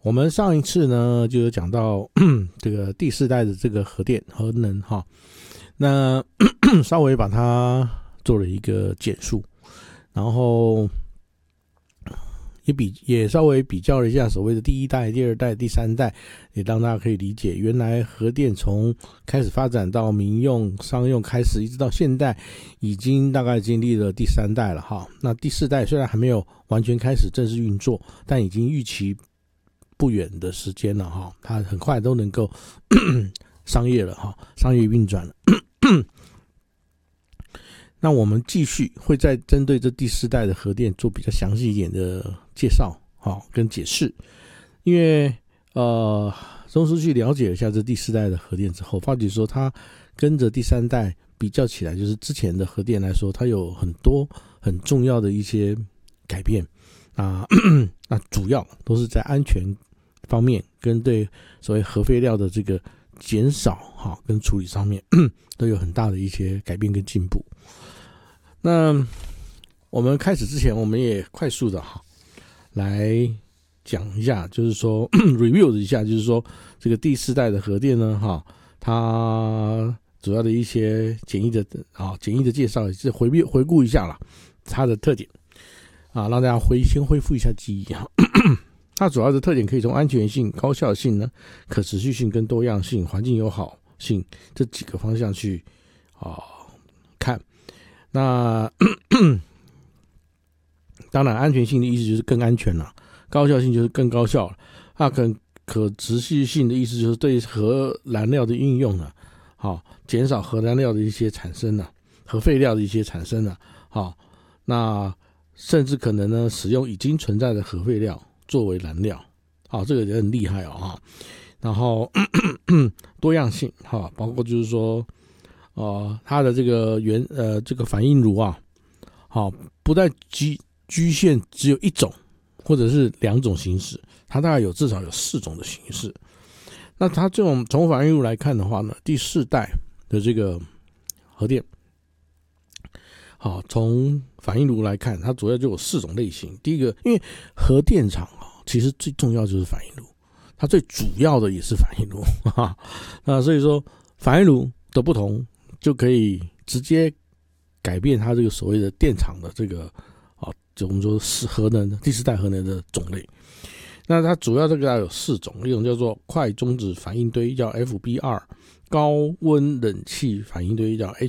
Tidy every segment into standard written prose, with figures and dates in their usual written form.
我们上一次呢就有讲到这个第四代的这个核能哈，那稍微把它做了一个简述，然后也稍微比较了一下所谓的第一代、第二代、第三代，也让大家可以理解原来核电从开始发展到民用、商用开始，一直到现代，已经大概经历了第三代了哈。那第四代虽然还没有完全开始正式运作，但已经预期不远的时间了哈，它很快都能够商业了哈，商业运转了。那我们继续会再针对这第四代的核电做比较详细一点的介绍跟解释，因为钟师去了解一下这第四代的核电之后，发觉说它跟着第三代比较起来，就是之前的核电来说，它有很多很重要的一些改变那主要都是在安全方面跟对所谓核废料的这个减少跟处理上面都有很大的一些改变跟进步。那我们开始之前，我们也快速的来讲一下，就是说review 一下，就是说这个第四代的核电呢它主要的一些简易的介绍，也是回顾一下啦它的特点让大家先恢复一下记忆它主要的特点可以从安全性、高效性呢、可持续性跟多样性、环境友好性这几个方向去看。那当然安全性的意思就是更安全了，高效性就是更高效了，可持续性的意思就是对核燃料的运用了减少核燃料的一些产生了，核废料的一些产生了那甚至可能呢使用已经存在的核废料作为燃料这个也很厉害然后多样性包括就是说它的这个这个反应炉不再局限只有一种或者是两种形式，它大概至少有4种的形式。那它这种从反应炉来看的话呢，第四代的这个核电从反应炉来看，它主要就有4种类型。第一个，因为核电厂其实最重要就是反应炉，它最主要的也是反应炉那所以说反应炉的不同就可以直接改变它这个所谓的电厂的这个就我们说是第四代核能的种类。那它主要这个有4种，一种叫做快中子反应堆叫 FBR， 高温冷气反应堆叫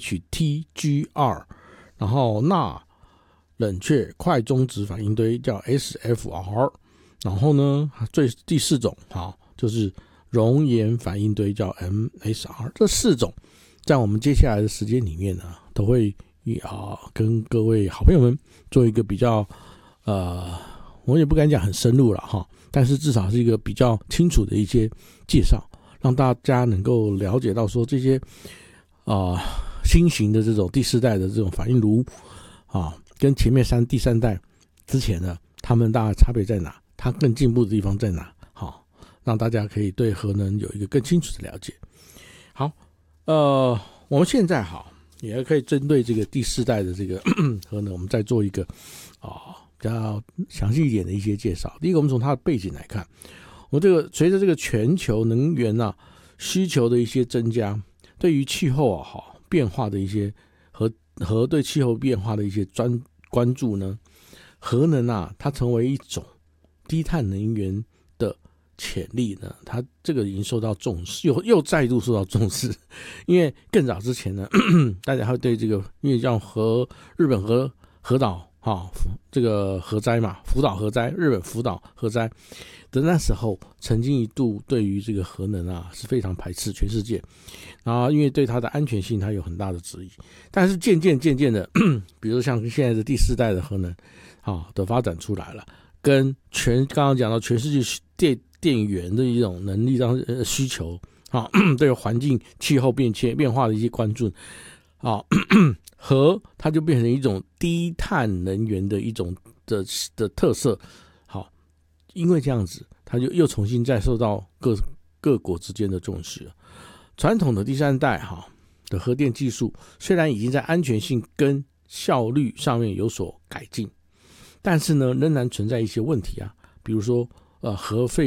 HTGR， 然后钠冷却快中子反应堆叫 SFR， 然后呢第4种就是熔岩反应堆叫 MSR。 这4种在我们接下来的时间里面呢，都会跟各位好朋友们做一个比较我也不敢讲很深入了但是至少是一个比较清楚的一些介绍，让大家能够了解到说这些新型的这种第四代的这种反应炉跟前面第三代之前的他们大概差别在哪，它更进步的地方在哪让大家可以对核能有一个更清楚的了解。好，我们现在也可以针对这个第四代的这个核能，我们再做一个比较详细一点的一些介绍。第一个，我们从它的背景来看，我们这个随着这个全球能源需求的一些增加，对于气候变化的一些核对气候变化的一些关注呢，核能它成为一种低碳能源的潜力呢，它这个已经受到重视，又再度受到重视。因为更早之前呢大家会对这个，因为像日本核岛这个核灾嘛，福岛核灾，日本福岛核灾的那时候，曾经一度对于这个核能是非常排斥，全世界因为对它的安全性它有很大的质疑。但是渐渐的比如像现在的第四代的核能的发展出来了，跟刚刚讲到全世界电源的一种能力需求对环境气候变化的一些关注核它就变成一种低碳能源的一种的特色。因为这样子，它就又重新再受到各国之间的重视了。传统的第三代的核电技术虽然已经在安全性跟效率上面有所改进，但是呢仍然存在一些问题比如说核废